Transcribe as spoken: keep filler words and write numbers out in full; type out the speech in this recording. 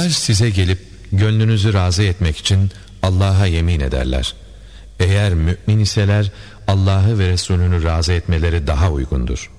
Onlar size gelip gönlünüzü razı etmek için Allah'a yemin ederler. Eğer mümin iseler Allah'ı ve Resulünü razı etmeleri daha uygundur.